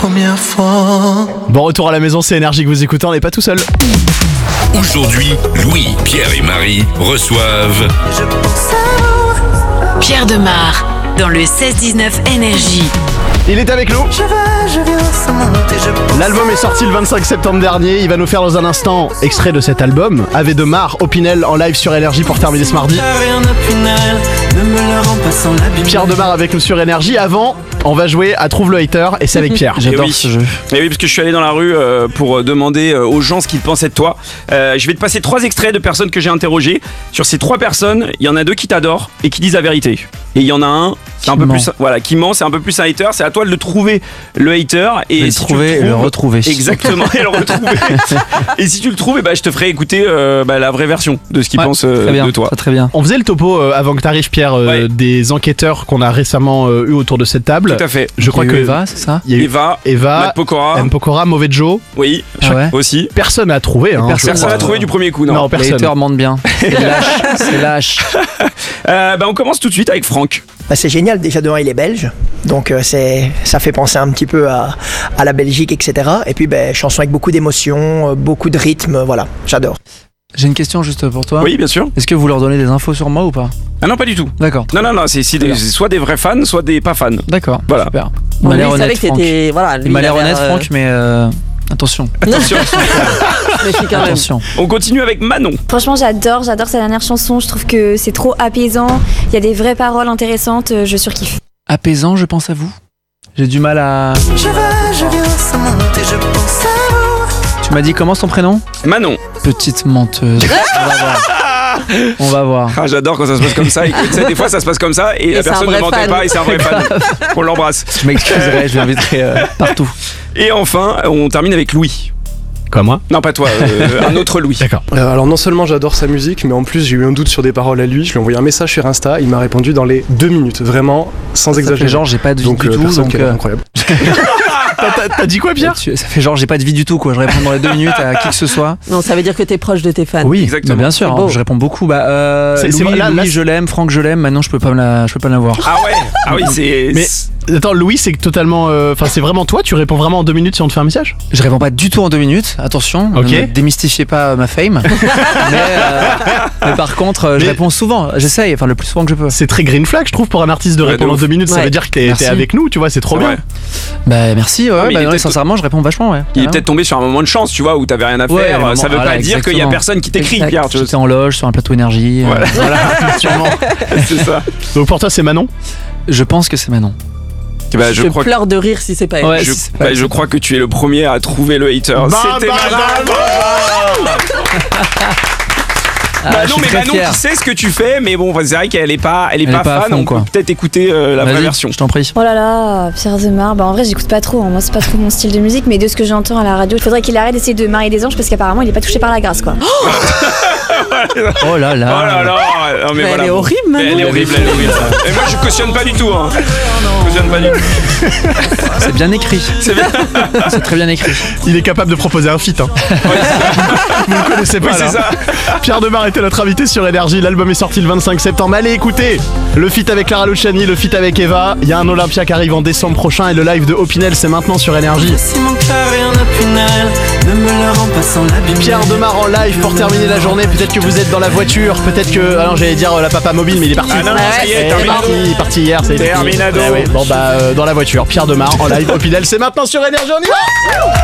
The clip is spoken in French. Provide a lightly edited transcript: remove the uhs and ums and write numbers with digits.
Première fois. Bon, retour à la maison, c'est Énergie que vous écoutez, on n'est pas tout seul. Aujourd'hui, Louis, Pierre et Marie reçoivent Pierre Demar dans le 16-19 Énergie. Il est avec nous. Je viens, ça monte et je pense. L'album est sorti le 25 septembre dernier. Il va nous faire dans un instant extrait de cet album. Ave de Mar, Opinel en live sur Énergie pour terminer ce mardi. Rien d'Opinel, ne me le rends pas sans l'abîme. Pierre Demar avec nous sur Énergie. Avant, on va jouer à Trouve le hater et c'est avec Pierre. J'adore ce jeu. Et oui, parce que je suis allé dans la rue pour demander aux gens ce qu'ils pensaient de toi. Je vais te passer 3 extraits de personnes que j'ai interrogées. Sur ces 3 personnes, il y en a 2 qui t'adorent et qui disent la vérité. Et il y en a un qui est un peu plus, voilà, qui ment, c'est un peu plus un hater. C'est à toi de le trouver, le hater, et le si trouver tu et le retrouver. Exactement, et le retrouver. Et si tu le trouves, je te ferai écouter la vraie version de ce qu'ils pensent de toi. Très bien. On faisait le topo avant que t'arrives, Pierre, des enquêteurs qu'on a récemment eu autour de cette table. Tout à fait. Je crois que Eva, c'est ça. Il y a eu Eva, Matt Pokora, M. Pokora, Mauvais Joe. Oui, aussi. Personne n'a trouvé. Personne n'a trouvé du premier coup, non. Non, personne. Les haters mentent bien. C'est lâche. On commence tout de suite avec Franck. C'est génial, déjà de 1 il est belge, donc ça fait penser un petit peu à la Belgique, etc. Et puis chanson avec beaucoup d'émotion, beaucoup de rythme, voilà, j'adore. J'ai une question juste pour toi. Oui, bien sûr. Est-ce que vous leur donnez des infos sur moi ou pas? Ah non, pas du tout. D'accord. Non, c'est soit des vrais fans, soit des pas fans. D'accord, voilà. Super. Il m'a l'air savait honnête, que t'étais... Voilà, Il m'a l'air honnête, Franck, mais attention. Attention. Mais quand même. Attention. On continue avec Manon. Franchement, j'adore sa dernière chanson. Je trouve que c'est trop apaisant. Il y a des vraies paroles intéressantes. Je surkiffe. Apaisant, je pense à vous. J'ai du mal à... Je viens, ça monte et je pense à vous. Tu m'as dit comment son prénom? Manon. Petite menteuse. On va voir. On va voir. Ah, j'adore quand ça se passe comme ça. Et, tu sais, des fois, ça se passe comme ça et la personne ne mentait pas et c'est un vrai fan. On l'embrasse. Je m'excuserai, je l'inviterai partout. Et enfin, on termine avec Louis. Comme moi? Non, pas toi, un autre Louis. D'accord. Alors non seulement j'adore sa musique, mais en plus j'ai eu un doute sur des paroles à lui. Je lui ai envoyé un message sur Insta, il m'a répondu dans les 2 minutes, vraiment sans exagérer. Genre j'ai pas de vie du tout, donc incroyable. T'as dit quoi, Pierre? Ça fait genre j'ai pas de vie du tout, quoi. Je réponds dans les 2 minutes à qui que ce soit. Non, ça veut dire que t'es proche de tes fans. Oui, exactement. Bien sûr, hein, je réponds beaucoup. Louis, je l'aime, Franck, je l'aime. Maintenant, je peux pas l'avoir. Ah ouais. Ah oui, c'est. Mais attends, Louis, c'est totalement. Enfin, c'est vraiment toi. Tu réponds vraiment en 2 minutes si on te fait un message? Je réponds pas du tout en 2 minutes. Attention. Ok. Ne démystifiez pas ma fame. mais par contre, je réponds souvent. J'essaye, le plus souvent que je peux. C'est très green flag, je trouve, pour un artiste de répondre en 2 minutes. Ça veut dire que t'es avec nous, tu vois. C'est trop bien. Merci. Non, sincèrement, je réponds vachement. Ouais. Il est peut-être tombé sur un moment de chance, tu vois, où t'avais rien à faire. Ça veut pas dire qu'il y a personne qui t'écrit, Pierre. J'étais en loge sur un plateau énergie. Voilà, sûrement. C'est ça. Donc pour toi, c'est Manon? Je pense que c'est Manon. Je pleure de rire si c'est pas elle. Ouais, je crois que tu es le premier à trouver le hater. C'était Manon. Non, mais Manon qui sait ce que tu fais, mais bon, c'est vrai qu'elle est pas fan, on peut peut-être écouter la vraie version. Je t'en prie. Oh là là, Pierre Demar. En vrai, j'écoute pas trop. Moi, c'est pas trop mon style de musique, mais de ce que j'entends à la radio, il faudrait qu'il arrête d'essayer de marier des anges parce qu'apparemment, il est pas touché par la grâce, quoi. Oh là là. Non, mais elle est horrible, Manon. Elle est horrible. Et moi, je cautionne pas du tout. C'est bien écrit. C'est très bien écrit. Il est capable de proposer un feat. Vous ne connaissez pas, là. C'est ça. Pierre Demar était notre invité sur Énergie. L'album est sorti le 25 septembre. Allez écoutez le feat avec Clara Luciani, le feat avec Eva. Il y a un Olympia qui arrive en décembre prochain et le live de Opinel, c'est maintenant sur Énergie. Pierre Demar en live pour terminer la journée. Peut-être que vous êtes dans la voiture, peut-être que... Alors j'allais dire la papa mobile, mais il est parti. Ah non, ça y est, il est parti hier, c'est terminado. Bon dans la voiture, Pierre Demar en live, Opinel, c'est maintenant sur Énergie, on y va.